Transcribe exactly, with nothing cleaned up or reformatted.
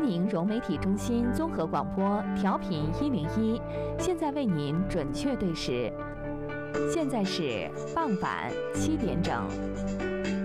宁融媒体中心综合广播调频一零一，现在为您准确对时，现在是傍晚七点整。